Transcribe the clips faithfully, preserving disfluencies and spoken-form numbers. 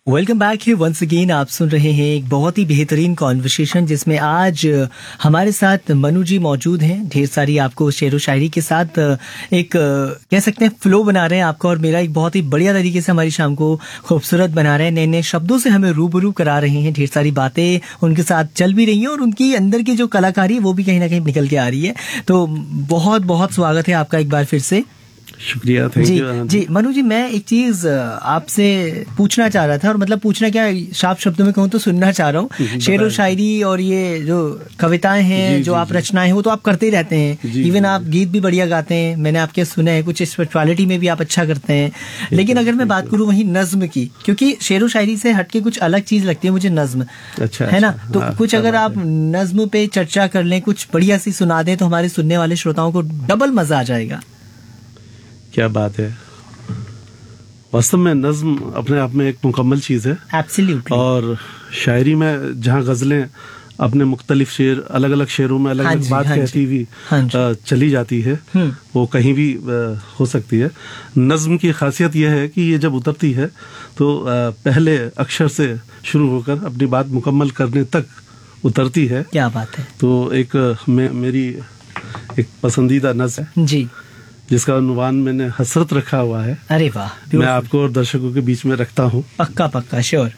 Welcome back है once again. आप सुन रहे हैं एक बहुत ही बेहतरीन कॉन्वर्सेशन जिसमें आज हमारे साथ मनु जी मौजूद हैं। ढेर सारी आपको शेर व शायरी के साथ एक कह सकते हैं फ्लो बना रहे हैं आपका और मेरा, एक बहुत ही बढ़िया तरीके से हमारी शाम को खूबसूरत बना रहे हैं। नए नए शब्दों से हमें रूबरू करा रहे हैं। ढेर सारी बातें उनके साथ चल भी रही हैं और उनकी अंदर की जो कलाकारी है वो भी कहीं ना कहीं निकल के आ रही है। तो बहुत बहुत स्वागत है आपका एक बार फिर से। शुक्रिया, थैंक यू। जी मनु जी, मैं एक चीज आपसे पूछना चाह रहा था, और मतलब पूछना क्या, साफ शब्दों में कहूँ तो सुनना चाह रहा हूँ। शेर और शायरी और ये जो कविताएं हैं, जो आप रचनाएं हैं, वो तो आप करते ही रहते हैं। इवन आप गीत भी बढ़िया गाते हैं, मैंने आपके सुने हैं। कुछ स्पिरिचुअलिटी में भी आप अच्छा करते हैं। लेकिन अगर मैं बात करूँ वही नज्म की, क्योंकि शेर और शायरी से हटके कुछ अलग चीज लगती है मुझे नज्म, अच्छा है ना। तो कुछ अगर आप नज्म पे चर्चा कर लें, कुछ बढ़िया सी सुना दें तो हमारे सुनने वाले श्रोताओं को डबल मजा आ जाएगा। क्या बात है। वास्तव में नज्म अपने आप में एक मुकम्मल चीज़ है। Absolutely. और शायरी में जहाँ गज़लें अपने मुख्तलिफ शेर, अलग अलग शेरों में अलग हाँ अलग जी, बात हाँ कहती हुई हाँ चली जाती है, वो कहीं भी हो सकती है। नज्म की खासियत यह है कि ये जब उतरती है तो पहले अक्षर से शुरू होकर अपनी बात मुकम्मल करने तक उतरती है। क्या बात है। तो एक मे, मेरी एक पसंदीदा नज्म है जी, जिसका अनुवान मैंने हसरत रखा हुआ है। अरे वाह, मैं आपको और दर्शकों के बीच में रखता हूँ। पक्का पक्का, श्योर।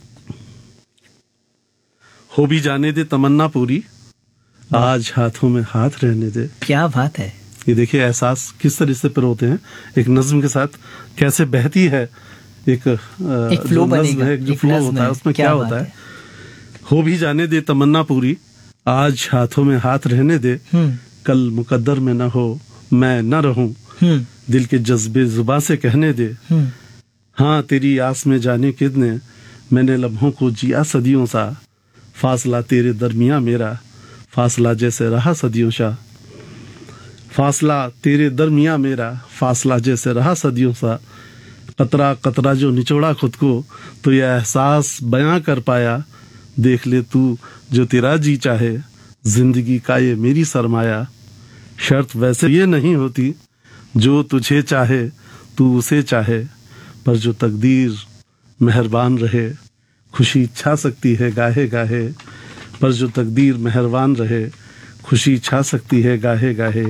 हो भी जाने दे तमन्ना पूरी, आज हाथों में हाथ रहने दे। क्या बात है। ये देखिए एहसास किस तरह से पिरोते हैं एक नज्म के साथ, कैसे बहती है एक, एक फ्लो बनेगा, है, जो फ्लो होता है उसमें क्या, क्या होता है, है। हो भी जाने दे तमन्ना पूरी, आज हाथों में हाथ रहने दे। कल मुकद्दर में न हो मैं न रहूं, दिल के जज्बे जुबां से कहने दे। हाँ तेरी आस में जाने कितने मैंने लम्हों को जिया सदियों सा, फासला तेरे दरमिया मेरा फासला जैसे रहा सदियों सा, फासला तेरे दरमिया मेरा फासला जैसे रहा सदियों सा। कतरा कतरा जो निचोड़ा खुद को तो यह एहसास बयां कर पाया, देख ले तू जो तेरा जी चाहे जिंदगी का ये मेरी सरमाया। शर्त वैसे ये नहीं होती जो तुझे चाहे तू उसे चाहे, पर जो तकदीर मेहरबान रहे खुशी छा सकती है गाहे गाहे, पर जो तकदीर मेहरबान रहे खुशी छा सकती है गाहे गाहे।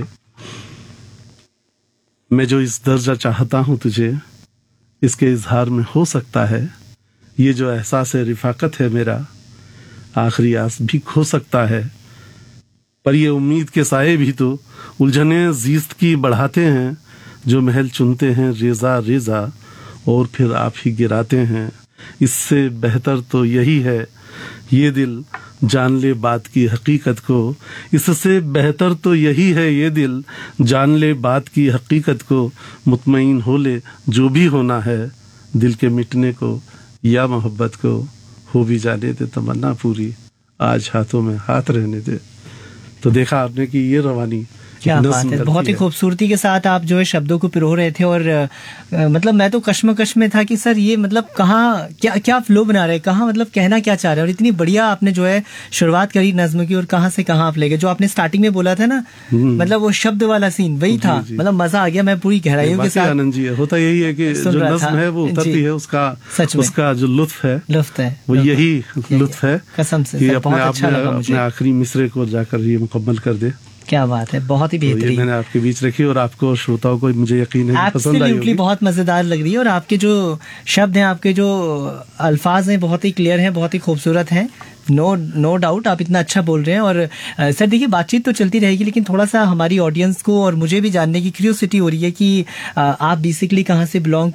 मैं जो इस दर्जा चाहता हूँ तुझे इसके इजहार में हो सकता है, ये जो एहसास रिफाकत है मेरा आखिरी आस भी खो सकता है। पर ये उम्मीद के साए भी तो उलझने जीस्त की बढ़ाते हैं, जो महल चुनते हैं रेजा रेजा और फिर आप ही गिराते हैं। इससे बेहतर तो यही है ये दिल जान ले बात की हकीकत को, इससे बेहतर तो यही है ये दिल जान ले बात की हकीकत को। मुतमईन हो ले जो भी होना है दिल के मिटने को या मोहब्बत को, हो भी जाने दे तमन्ना पूरी, आज हाथों में हाथ रहने दे। तो देखा आपने कि ये रवानी क्या बात है। बहुत ही खूबसूरती के साथ आप जो है शब्दों को पिरो रहे थे और आ, मतलब मैं तो कश्मकश में था कि सर ये मतलब कहाँ क्या क्या फ्लो बना रहे हैं, कहाँ मतलब कहना क्या चाह रहे हैं। और इतनी बढ़िया आपने जो है शुरुआत करी नज्म की और कहाँ से कहाँ आप ले गए। जो आपने स्टार्टिंग में बोला था ना, मतलब वो शब्द वाला सीन वही था, मतलब मजा आ गया। मैं पूरी गहराइयों के साथ आनंद जी होता यही है कि जो नज्म है वो उतरती है, उसका उसका जो लुत्फ है लुत्फ है वो यही लुत्फ है कसम से। अपने आप अपने आखिरी मिसरे को जाकर ये मुकम्मल कर दे। क्या बात है, बहुत ही बेहतरीन। तो मैंने आपके बीच रखी और आपको श्रोताओं को मुझे यकीन है पसंद आई होगी। बहुत मजेदार लग रही है और आपके जो शब्द हैं, आपके जो अल्फाज हैं बहुत ही क्लियर हैं, बहुत ही खूबसूरत हैं। नो नो डाउट आप इतना अच्छा बोल रहे हैं। और आ, सर देखिए बातचीत तो चलती रहेगी, लेकिन थोड़ा सा हमारी ऑडियंस को और मुझे भी जानने की क्यूरियोसिटी हो रही है कि आ, आप बेसिकली कहाँ से बिलोंग